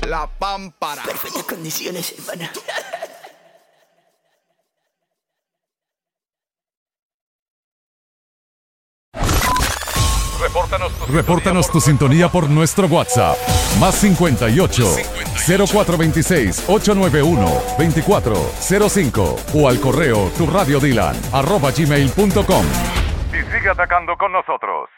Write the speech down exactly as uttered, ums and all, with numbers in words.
La Pámpara. Perfectas condiciones, hermano. Repórtanos tu, Repórtanos tu sintonía por nuestro WhatsApp. Más cincuenta y ocho, cero cuatro veintiséis, ochocientos noventa y uno, veinticuatro cero cinco o al correo tu radio dylan arroba gmail punto com. Y sigue atacando con nosotros.